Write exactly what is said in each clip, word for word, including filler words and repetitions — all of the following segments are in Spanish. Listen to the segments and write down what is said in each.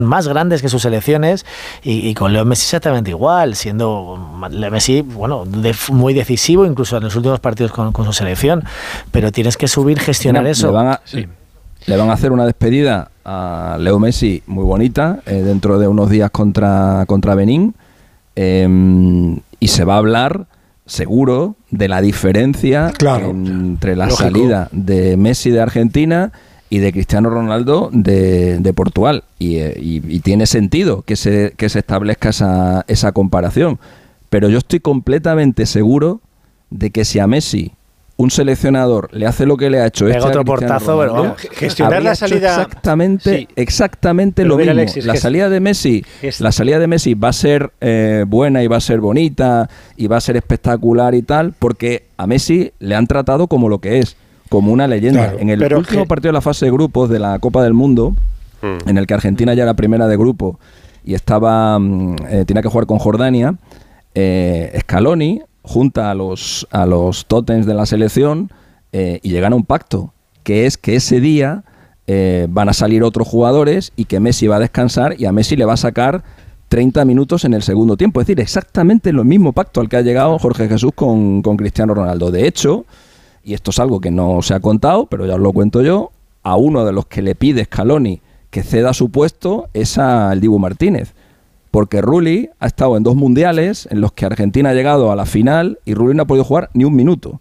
más grandes que sus selecciones, y, y con Leo Messi exactamente igual, siendo Leo Messi, bueno, de, muy decisivo incluso en los últimos partidos con, con su selección, pero tienes que subir, gestionar Mira, eso. Le van, a, Sí. le van a hacer una despedida a Leo Messi muy bonita eh, dentro de unos días contra, contra Benín, eh, y se va a hablar seguro de la diferencia Claro. entre la Lógico. salida de Messi de Argentina y de Cristiano Ronaldo de, de Portugal, y, eh, y, y tiene sentido que se, que se establezca esa, esa comparación, pero yo estoy completamente seguro de que si a Messi un seleccionador le hace lo que le ha hecho Pega este a otro Cristiano portazo, pero Ronaldo, vamos. Gestionar habría la hecho salida- exactamente, Sí. exactamente Pero lo mira, mismo. Alexis, la gest- salida de Messi, gest- la salida de Messi va a ser eh, buena y va a ser bonita y va a ser espectacular y tal, porque a Messi le han tratado como lo que es, como una leyenda. Claro, en el pero último que- partido de la fase de grupos de la Copa del Mundo, Mm. en el que Argentina ya era primera de grupo y estaba mm, eh, tenía que jugar con Jordania, eh, Scaloni junta a los a los tótems de la selección eh, y llegan a un pacto, que es que ese día eh, van a salir otros jugadores y que Messi va a descansar y a Messi le va a sacar treinta minutos en el segundo tiempo. Es decir, exactamente lo mismo pacto al que ha llegado Jorge Jesús con, con Cristiano Ronaldo. De hecho, y esto es algo que no se ha contado, pero ya os lo cuento yo, a uno de los que le pide Scaloni que ceda su puesto es al Dibu Martínez, porque Rulli ha estado en dos mundiales en los que Argentina ha llegado a la final y Rulli no ha podido jugar ni un minuto.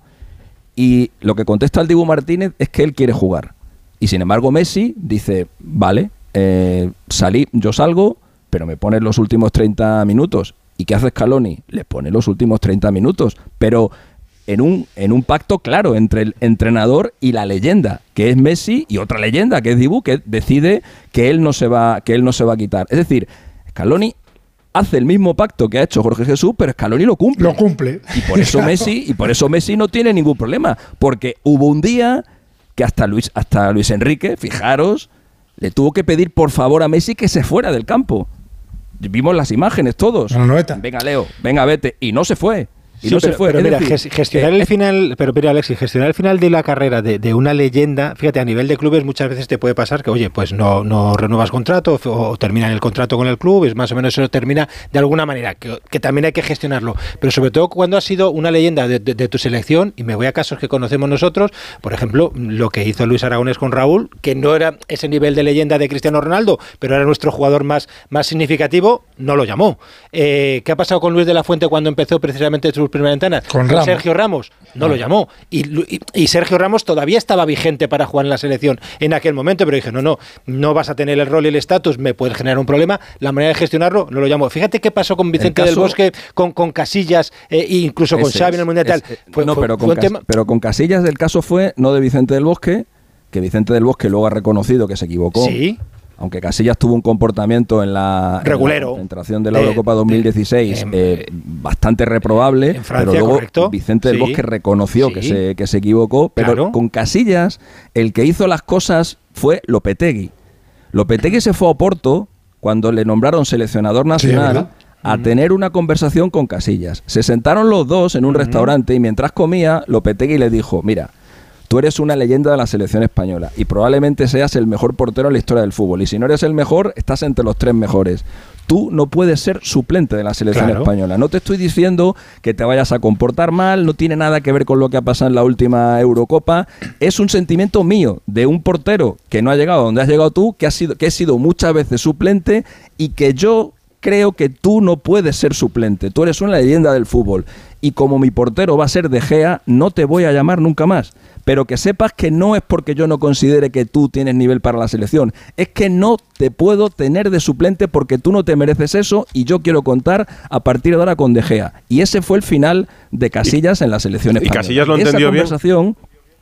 Y lo que contesta el Dibu Martínez es que él quiere jugar. Y sin embargo Messi dice, vale, eh, salí, yo salgo, pero me pones los últimos treinta minutos. ¿Y qué hace Scaloni? Le pone los últimos treinta minutos, pero en un, en un pacto claro entre el entrenador y la leyenda, que es Messi, y otra leyenda, que es Dibu, que decide que él no se va, que él no se va a quitar. Es decir, Scaloni hace el mismo pacto que ha hecho Jorge Jesús, pero Scaloni lo cumple. Lo cumple. Y por eso Messi, y por eso Messi no tiene ningún problema, porque hubo un día que hasta Luis, hasta Luis Enrique, fijaros, le tuvo que pedir por favor a Messi que se fuera del campo. Vimos las imágenes todos. No, no, eta. Venga, Leo, venga, vete. Y no se fue. Y Sí, no pero, se fue. pero Es mira, decir, ges- gestionar eh, el final, pero mira, Alexis, gestionar el final de la carrera de, de una leyenda, fíjate, a nivel de clubes muchas veces te puede pasar que, oye, pues no, no renuevas contrato o, o terminan el contrato con el club, es más o menos eso termina de alguna manera, que, que también hay que gestionarlo, pero sobre todo cuando has sido una leyenda de, de, de tu selección, y me voy a casos que conocemos nosotros, por ejemplo, lo que hizo Luis Aragonés con Raúl, que no era ese nivel de leyenda de Cristiano Ronaldo, pero era nuestro jugador más, más significativo, no lo llamó. Eh, ¿Qué ha pasado con Luis de la Fuente cuando empezó precisamente sus primeras ventanas? Con Ramos. Sergio Ramos no lo llamó y, y, y Sergio Ramos todavía estaba vigente para jugar en la selección en aquel momento, pero dije, no, no, no vas a tener el rol y el estatus, me puede generar un problema, la manera de gestionarlo no lo llamó. Fíjate qué pasó con Vicente caso- del Bosque, con, con Casillas e incluso con ese Xavi en el es, Mundial tal. es, eh, Fue- no, fue- pero, fue con un Cas- tema- pero con Casillas el caso fue no de Vicente del Bosque, que Vicente del Bosque luego ha reconocido que se equivocó. Sí. Aunque Casillas tuvo un comportamiento en la, Regulero. en la concentración de la De- Eurocopa dos mil dieciséis de- eh, bastante reprobable, en Francia, pero luego correcto. Vicente del Sí. Bosque reconoció Sí. que, se, que se equivocó, pero Claro. con Casillas el que hizo las cosas fue Lopetegui. Lopetegui se fue a Oporto cuando le nombraron seleccionador nacional ¿verdad? a tener una conversación con Casillas. Se sentaron los dos en un restaurante y mientras comía, Lopetegui le dijo, mira, tú eres una leyenda de la selección española y probablemente seas el mejor portero en la historia del fútbol. Y si no eres el mejor, estás entre los tres mejores. Tú no puedes ser suplente de la selección Claro. española. No te estoy diciendo que te vayas a comportar mal, no tiene nada que ver con lo que ha pasado en la última Eurocopa. Es un sentimiento mío de un portero que no ha llegado a donde has llegado tú, que, ha sido, que he sido muchas veces suplente y que yo creo que tú no puedes ser suplente. Tú eres una leyenda del fútbol. Y como mi portero va a ser De Gea, no te voy a llamar nunca más. Pero que sepas que no es porque yo no considere que tú tienes nivel para la selección. Es que no te puedo tener de suplente porque tú no te mereces eso y yo quiero contar a partir de ahora con De Gea. Y ese fue el final de Casillas en la selección y española. Casillas lo Esa entendió bien. conversación,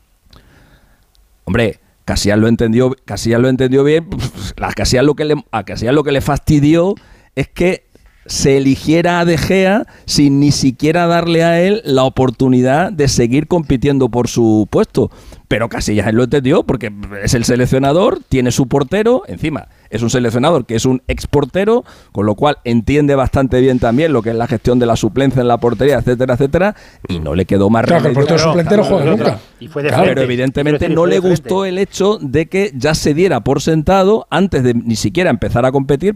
hombre, Casillas lo entendió, Casillas lo entendió bien. A Casillas lo que le, a Casillas lo que le fastidió es que se eligiera a De Gea sin ni siquiera darle a él la oportunidad de seguir compitiendo por su puesto. Pero Casillas él lo entendió porque es el seleccionador, tiene su portero, encima es un seleccionador que es un exportero, con lo cual entiende bastante bien también lo que es la gestión de la suplencia en la portería, etcétera, etcétera, y no le quedó más Claro, que el remedio. portero suplente no juega nunca. Y fue de Claro, frente. pero evidentemente Quiero decir, no fue le de frente. gustó el hecho de que ya se diera por sentado, antes de ni siquiera empezar a competir,